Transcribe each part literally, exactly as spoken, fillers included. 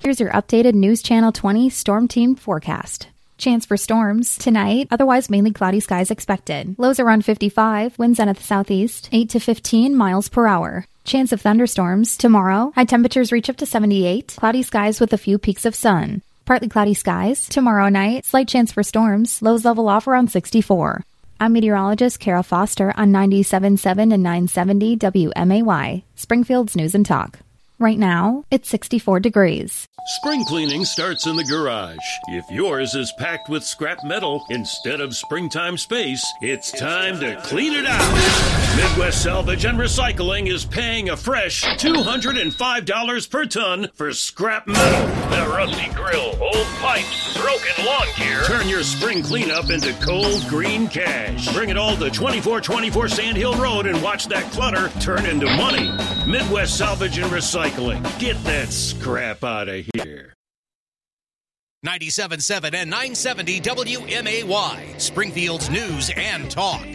Here's your updated News Channel twenty Storm Team forecast. Chance for storms tonight, otherwise mainly cloudy skies expected. Lows around fifty-five, winds out of the southeast, eight to fifteen miles per hour. Chance of thunderstorms tomorrow. High temperatures reach up to seventy-eight. Cloudy skies with a few peaks of sun. Partly cloudy skies. Tomorrow night, slight chance for storms. Lows level off around sixty-four. I'm meteorologist Kara Foster on ninety-seven point seven and nine seventy W M A Y, Springfield's News and Talk. Right now, it's sixty-four degrees. Spring cleaning starts in the garage. If yours is packed with scrap metal instead of springtime space, it's time to clean it out. Midwest Salvage and Recycling is paying a fresh two hundred five dollars per ton for scrap metal. That rusty grill, old pipes, broken lawn gear. Turn your spring cleanup into cold green cash. Bring it all to twenty-four twenty-four Sand Hill Road and watch that clutter turn into money. Midwest Salvage and Recycling. Get that scrap out of here. ninety-seven point seven and nine seventy W M A Y, Springfield's News and Talk.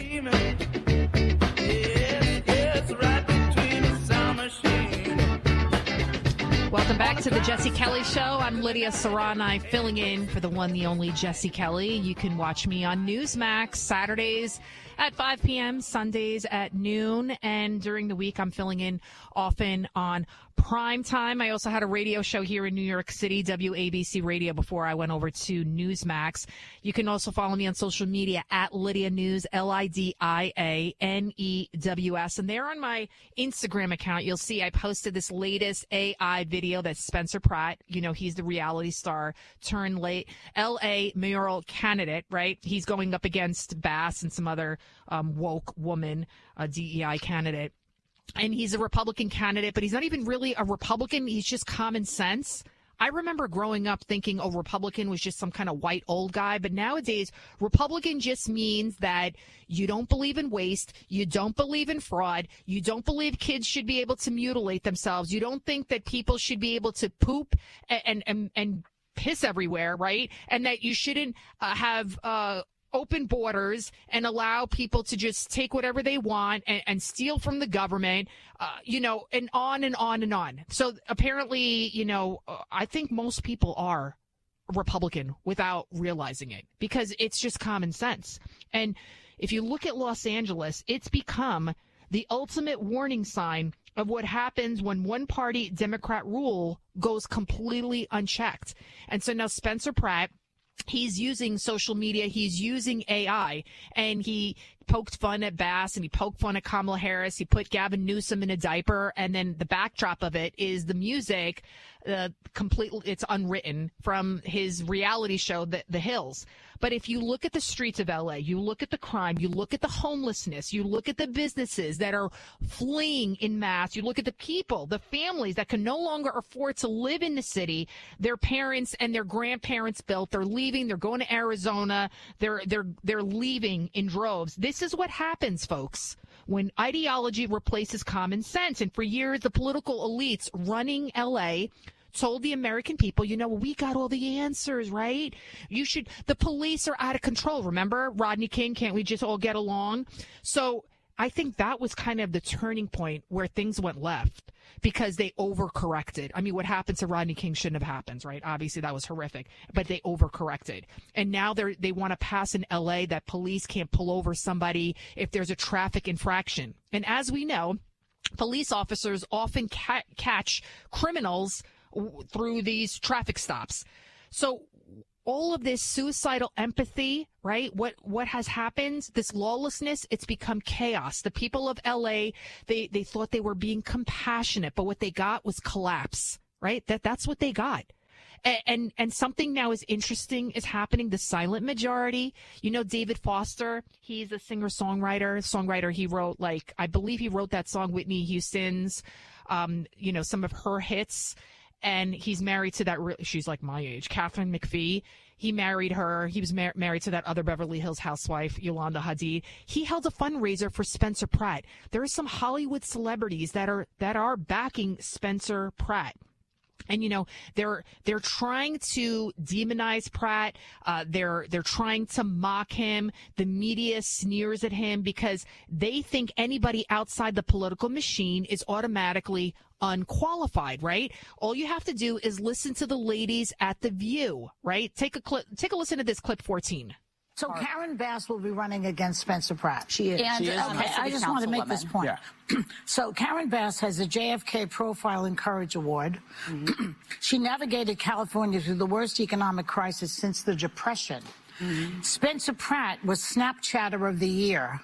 Welcome back to the Jesse Kelly Show. I'm Lydia Serrani, filling in for the one, the only Jesse Kelly. You can watch me on Newsmax Saturdays at five p.m., Sundays at noon, and during the week I'm filling in often on prime time. I also had a radio show here in New York City, W A B C Radio, before I went over to Newsmax. You can also follow me on social media at Lydia News, L I D I A N E W S. And there on my Instagram account, you'll see I posted this latest A I video that Spencer Pratt, you know, he's the reality star turned late L A mayoral candidate, right? He's going up against Bass and some other um, woke woman, a D E I candidate. And he's a Republican candidate, but he's not even really a Republican. He's just common sense. I remember growing up thinking, oh, Republican was just some kind of white old guy. But nowadays, Republican just means that you don't believe in waste. You don't believe in fraud. You don't believe kids should be able to mutilate themselves. You don't think that people should be able to poop and, and, and piss everywhere, right? And that you shouldn't uh, have uh open borders and allow people to just take whatever they want and, and steal from the government, uh, you know, and on and on and on. So apparently, you know, uh, I think most people are Republican without realizing it because it's just common sense. And if you look at Los Angeles, it's become the ultimate warning sign of what happens when one party Democrat rule goes completely unchecked. And so now Spencer Pratt, he's using social media, he's using A I, and he poked fun at Bass and he poked fun at Kamala Harris. He put Gavin Newsom in a diaper, and then the backdrop of it is the music, uh, completely, it's unwritten from his reality show, The, the Hills. But if you look at the streets of L A, you look at the crime, you look at the homelessness, you look at the businesses that are fleeing in mass, you look at the people, the families that can no longer afford to live in the city, their parents and their grandparents built, they're leaving, they're going to Arizona, they're they're they're leaving in droves. This is what happens, folks, when ideology replaces common sense. And for years, the political elites running L A told the American people, you know, we got all the answers, right? You should, the police are out of control. Remember Rodney King? Can't we just all get along? So I think that was kind of the turning point where things went left because they overcorrected. I mean, what happened to Rodney King shouldn't have happened, right? Obviously, that was horrific, but they overcorrected. And now they they want to pass in L A that police can't pull over somebody if there's a traffic infraction. And as we know, police officers often ca- catch criminals through these traffic stops. So all of this suicidal empathy, right? What what has happened, this lawlessness, it's become chaos. The people of L A, they, they thought they were being compassionate, but what they got was collapse, right? That That's what they got. And, and and something now is interesting is happening. The silent majority, you know, David Foster, he's a singer-songwriter, songwriter. He wrote, like, I believe he wrote that song, Whitney Houston's, um, you know, some of her hits. And he's married to that, re- she's like my age, Catherine McPhee. He married her. He was mar- married to that other Beverly Hills housewife, Yolanda Hadid. He held a fundraiser for Spencer Pratt. There are some Hollywood celebrities that are that are backing Spencer Pratt. And, you know, they're they're trying to demonize Pratt. Uh, they're they're trying to mock him. The media sneers at him because they think anybody outside the political machine is automatically unqualified, right? All you have to do is listen to the ladies at The View, right? Take a clip. Take a listen to this clip fourteen. So Karen Bass will be running against Spencer Pratt. She is. And, she is. Okay, I just want to make this point. Yeah. So Karen Bass has a J F K Profile and Courage Award. Mm-hmm. She navigated California through the worst economic crisis since the Depression. Mm-hmm. Spencer Pratt was Snapchatter of the Year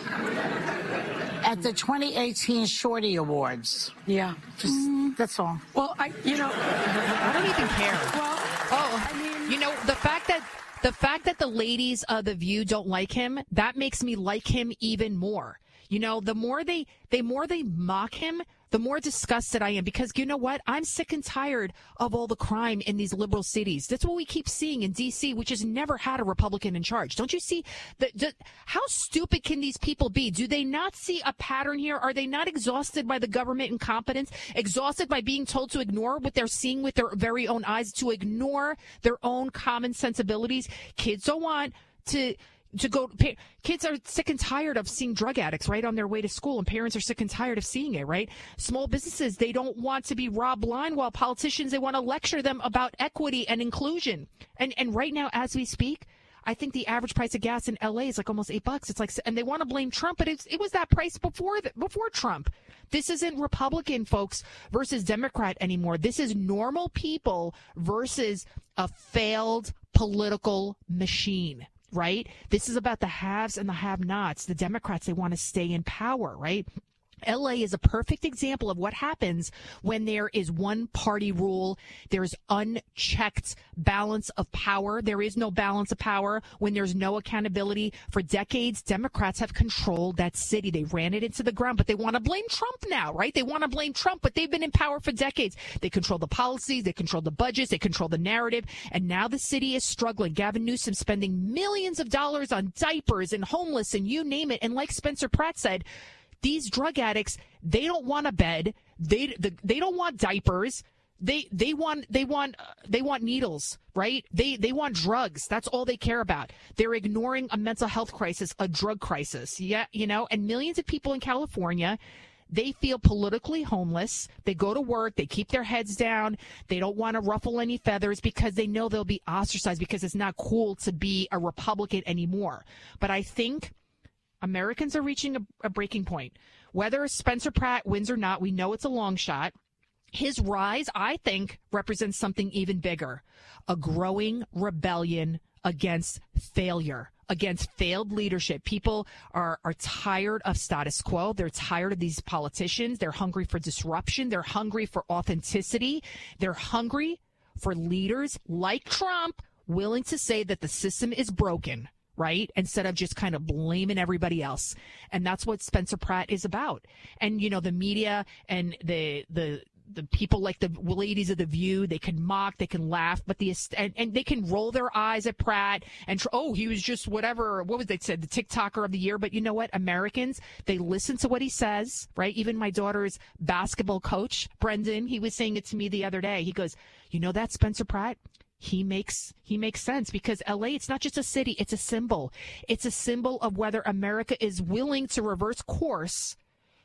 at the twenty eighteen Shorty Awards. Yeah. Just, mm-hmm. That's all. Well, I, you know, I don't even care. Well, oh, I mean, you know, the fact that The fact that the ladies of The View don't like him, that makes me like him even more. You know, the more they, the more they mock him, the more disgusted I am because you know what? I'm sick and tired of all the crime in these liberal cities. That's what we keep seeing in D C, which has never had a Republican in charge. Don't you see? The, the, how stupid can these people be? Do they not see a pattern here? Are they not exhausted by the government incompetence? Exhausted by being told to ignore what they're seeing with their very own eyes, to ignore their own common sensibilities? Kids don't want to... To go, kids are sick and tired of seeing drug addicts right on their way to school, and parents are sick and tired of seeing it, right? Small businesses, they don't want to be robbed blind, while politicians, they want to lecture them about equity and inclusion. And and right now, as we speak, I think the average price of gas in L A is like almost eight bucks. It's like, and they want to blame Trump, but it's, it was that price before the, before Trump. This isn't Republican folks versus Democrat anymore. This is normal people versus a failed political machine. Right? This is about the haves and the have-nots. The Democrats, they want to stay in power, right? L A is a perfect example of what happens when there is one party rule. There's unchecked balance of power. There is no balance of power when there's no accountability. For decades, Democrats have controlled that city. They ran it into the ground, but they want to blame Trump now, right? They want to blame Trump, but they've been in power for decades. They control the policies, they control the budgets, they control the narrative, and now the city is struggling. Gavin Newsom spending millions of dollars on diapers and homeless and you name it. And like Spencer Pratt said, these drug addicts, they don't want a bed. They the, they don't want diapers. They they want they want uh, they want needles, right? They they want drugs. That's all they care about. They're ignoring a mental health crisis, a drug crisis. Yeah, you know, and millions of people in California, they feel politically homeless. They go to work. They keep their heads down. They don't want to ruffle any feathers because they know they'll be ostracized because it's not cool to be a Republican anymore. But I think Americans are reaching a, a breaking point. Whether Spencer Pratt wins or not, we know it's a long shot. His rise, I think, represents something even bigger, a growing rebellion against failure, against failed leadership. People are, are tired of status quo. They're tired of these politicians. They're hungry for disruption. They're hungry for authenticity. They're hungry for leaders like Trump willing to say that the system is broken, right? Instead of just kind of blaming everybody else. And that's what Spencer Pratt is about. And, you know, the media and the, the, the people like the ladies of The View, they can mock, they can laugh, but the, and, and they can roll their eyes at Pratt and, tr- oh, he was just whatever, what was they said, the TikToker of the year. But you know what? Americans, they listen to what he says, right? Even my daughter's basketball coach, Brendan, he was saying it to me the other day. He goes, you know that Spencer Pratt? He makes he makes sense because L A, it's not just a city, it's a symbol. It's a symbol of whether America is willing to reverse course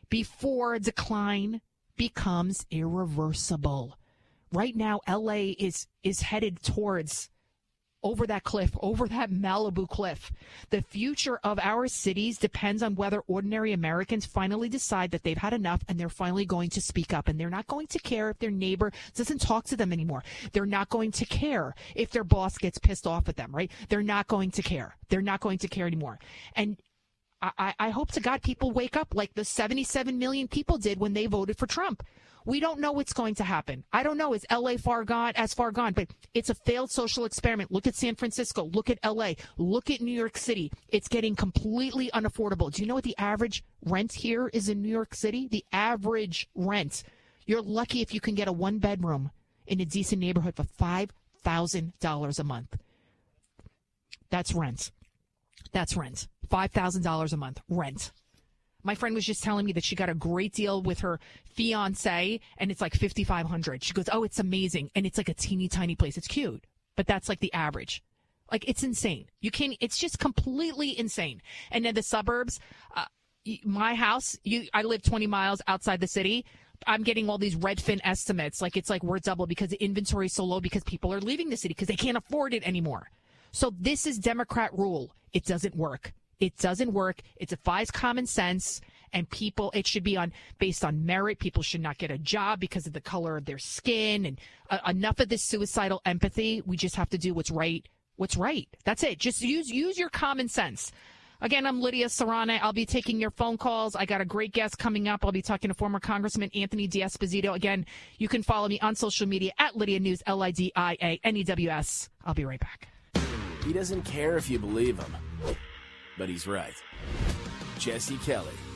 before decline becomes irreversible. Right now, L A is is headed towards over that cliff, over that Malibu cliff. The future of our cities depends on whether ordinary Americans finally decide that they've had enough and they're finally going to speak up. And they're not going to care if their neighbor doesn't talk to them anymore. They're not going to care if their boss gets pissed off at them, right? They're not going to care. They're not going to care anymore. And I, I hope to God people wake up like the seventy-seven million people did when they voted for Trump. We don't know what's going to happen. I don't know. Is L A far gone, as far gone? But it's a failed social experiment. Look at San Francisco. Look at L A. Look at New York City. It's getting completely unaffordable. Do you know what the average rent here is in New York City? The average rent. You're lucky if you can get a one bedroom in a decent neighborhood for five thousand dollars a month. That's rent. That's rent. five thousand dollars a month. Rent. My friend was just telling me that she got a great deal with her fiance, and it's like fifty-five hundred dollars. She goes, oh, it's amazing. And it's like a teeny tiny place. It's cute, but that's like the average. Like, it's insane. You can, it's just completely insane. And then the suburbs, uh, my house, you, I live twenty miles outside the city. I'm getting all these Redfin estimates. Like, it's like we're double because the inventory is so low because people are leaving the city because they can't afford it anymore. So this is Democrat rule. It doesn't work. It doesn't work. It defies common sense. And people, it should be on based on merit. People should not get a job because of the color of their skin. And uh, enough of this suicidal empathy. We just have to do what's right. What's right. That's it. Just use use your common sense. Again, I'm Lydia Serrana. I'll be taking your phone calls. I got a great guest coming up. I'll be talking to former Congressman Anthony D'Esposito. Again, you can follow me on social media at Lydia News, L I D I A N E W S. I'll be right back. He doesn't care if you believe him, but he's right. Jesse Kelly.